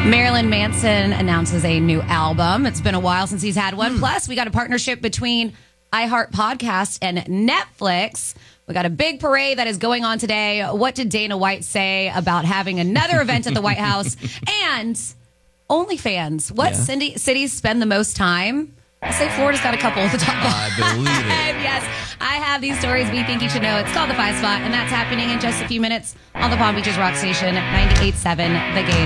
Marilyn Manson announces a new album. It's been a while since he's had one. Plus, we got a partnership between iHeart Podcast and Netflix. We got a big parade that is going on today. What did Dana White say about having another event at the White House? And OnlyFans. What cities spend the most time? I say Florida's got a couple of the top I believe it. Yes, I have these stories we think you should know. It's called The 5 Spot, and that's happening in just a few minutes on the Palm Beaches Rock Station, 98.7 The Game.